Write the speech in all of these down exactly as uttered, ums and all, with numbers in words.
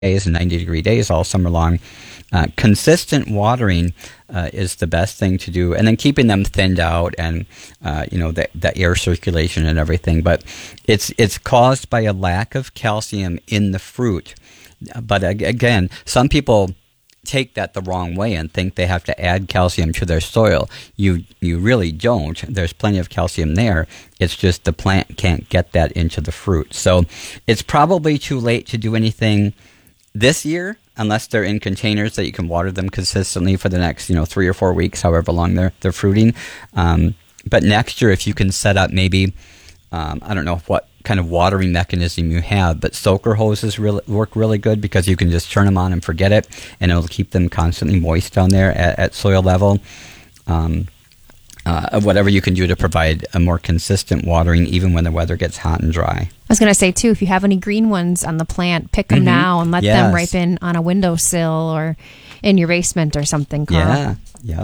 days and ninety degree days all summer long. Uh, consistent watering uh, is the best thing to do, and then keeping them thinned out and uh, you know the, the air circulation and everything. But it's it's caused by a lack of calcium in the fruit. But again, some people take that the wrong way and think they have to add calcium to their soil. You you really don't. There's plenty of calcium there. It's just the plant can't get that into the fruit. So it's probably too late to do anything this year, unless they're in containers that you can water them consistently for the next, you know, three or four weeks, however long they're they're fruiting. Um, but next year, if you can set up maybe, um, I don't know what kind of watering mechanism you have, but soaker hoses really work really good because you can just turn them on and forget it, and it'll keep them constantly moist down there at, at soil level. Um, Uh, whatever you can do to provide a more consistent watering even when the weather gets hot and dry. I was going to say, too, if you have any green ones on the plant, pick them mm-hmm. now and let yes. them ripen on a windowsill or in your basement or something, Carl. Yeah, yep.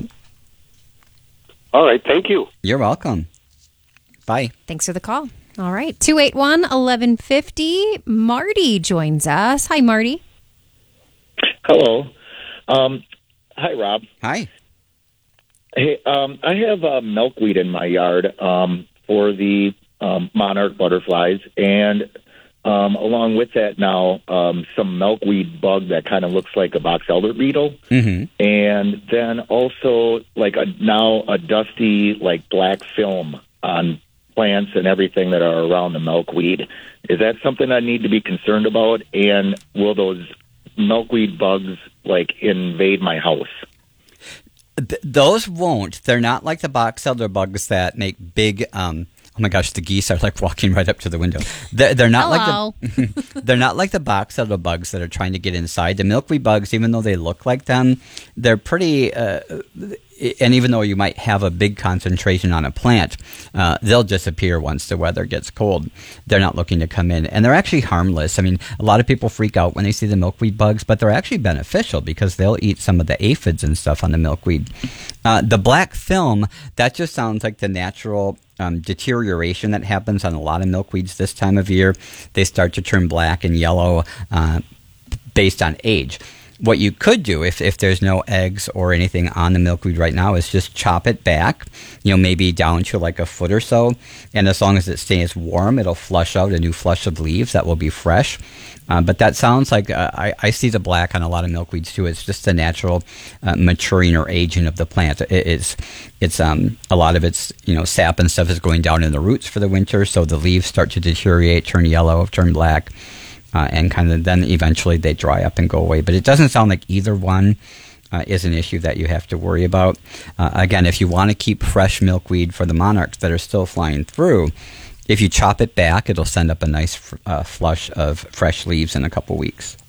All right, thank you. You're welcome. Bye. Thanks for the call. All right, two eight one, eleven fifty. Marty joins us. Hi, Marty. Hello. Um, hi, Rob. Hi. Hey, um, I have uh, milkweed in my yard um, for the um, monarch butterflies, and um, along with that now, um, some milkweed bug that kind of looks like a box elder beetle, mm-hmm. and then also like a now a dusty like black film on plants and everything that are around the milkweed. Is that something I need to be concerned about? And will those milkweed bugs like invade my house? Th- those won't. They're not like the box elder bugs that make big. Um, oh my gosh, the geese are like walking right up to the window. They're, they're not Hello. like the. They're not like the box elder bugs that are trying to get inside. The milkweed bugs, even though they look like them, they're pretty. Uh, and even though you might have a big concentration on a plant, uh, they'll disappear once the weather gets cold. They're not looking to come in. And they're actually harmless. I mean, a lot of people freak out when they see the milkweed bugs, but they're actually beneficial because they'll eat some of the aphids and stuff on the milkweed. Uh, the black film, that just sounds like the natural um, deterioration that happens on a lot of milkweeds this time of year. They start to turn black and yellow uh, based on age. What you could do if, if there's no eggs or anything on the milkweed right now is just chop it back, you know, maybe down to like a foot or so. And as long as it stays warm, it'll flush out a new flush of leaves that will be fresh. Um, but that sounds like, uh, I, I see the black on a lot of milkweeds too. It's just the natural uh, maturing or aging of the plant. It, it's, it's um, a lot of its, you know, sap and stuff is going down in the roots for the winter. So the leaves start to deteriorate, turn yellow, turn black. Uh, and kind of then eventually they dry up and go away. But it doesn't sound like either one uh, is an issue that you have to worry about. Uh, again, if you want to keep fresh milkweed for the monarchs that are still flying through, if you chop it back, it'll send up a nice uh, flush of fresh leaves in a couple weeks.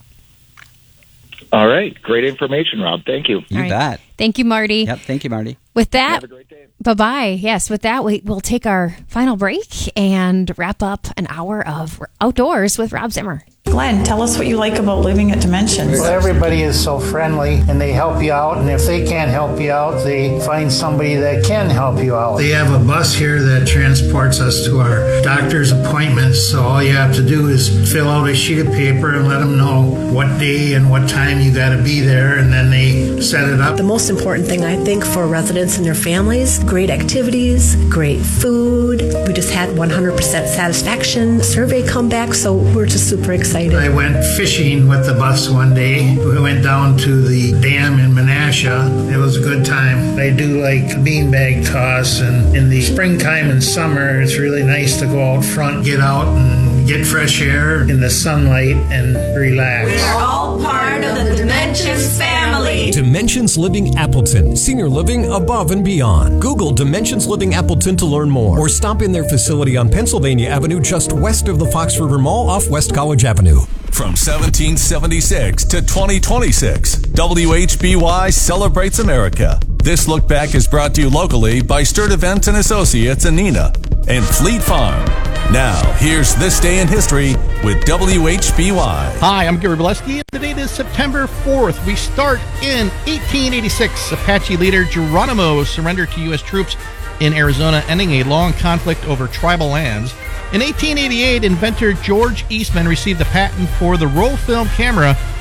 All right. Great information, Rob. Thank you. You right. bet. Thank you, Marty. Yep. Thank you, Marty. With that, Have a great day. Bye-bye. Yes, with that, we, we'll take our final break and wrap up an hour of Outdoors with Rob Zimmer. Glenn, tell us what you like about living at Dimensions. Well, everybody is so friendly, and they help you out, and if they can't help you out, they find somebody that can help you out. They have a bus here that transports us to our doctor's appointments, so all you have to do is fill out a sheet of paper and let them know what day and what time you got to be there, and then they set it up. The most important thing, I think, for residents and their families, great activities, great food. We just had one hundred percent satisfaction survey come back, so we're just super excited. I went fishing with the bus one day. We went down to the dam in Menasha. It was a good time. They do like beanbag toss, and in the springtime and summer, it's really nice to go out front, get out and get fresh air in the sunlight and relax. We're all part of the Dimensions family. Dimensions Living Appleton, senior living above and beyond. Google Dimensions Living Appleton to learn more, or stop in their facility on Pennsylvania Avenue just west of the Fox River Mall off West College Avenue. From seventeen seventy-six to twenty twenty-six, W H B Y celebrates America. This look back is brought to you locally by Sturt Events and Associates in Neenah and Fleet Farm. Now, here's This Day in History with W H B Y. Hi, I'm Gary Bileski, and the date is September fourth. We start in eighteen eighty-six. Apache leader Geronimo surrendered to U S troops in Arizona, ending a long conflict over tribal lands. In eighteen eighty-eight, inventor George Eastman received the patent for the roll film camera